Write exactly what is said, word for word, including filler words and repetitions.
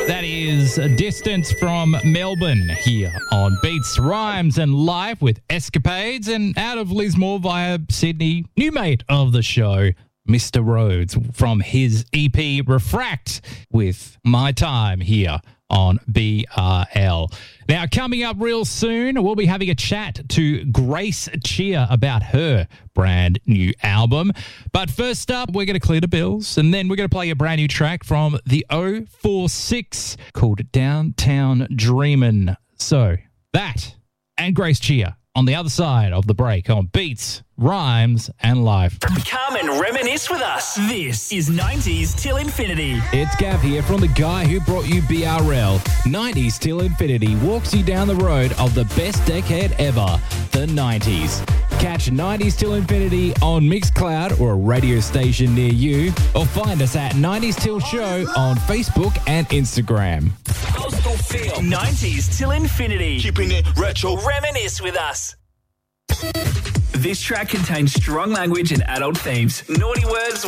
That is a Distance from Melbourne here on Beats, Rhymes and Life with Escapades, and out of Lismore via Sydney, new mate of the show, Mister Rhodes, from his E P Refract with My Time here on B R L. Now, coming up real soon, we'll be having a chat to Grace Chia about her brand new album. But first up, we're going to clear the bills, and then we're going to play a brand new track from the oh four six called Downtown Dreamin'. So, that and Grace Chia on the other side of the break on Beats, Rhymes and Life. Come and reminisce with us. This is nineties Till Infinity. It's Gav here from the guy who brought you B R L. nineties Till Infinity walks you down the road of the best decade ever, the nineties. Catch nineties Till Infinity on Mixcloud or a radio station near you, or find us at nineties Till Show on Facebook and Instagram. Coastal Feel. nineties Till Infinity. Keeping it retro. Reminisce with us. This track contains strong language and adult themes, naughty words,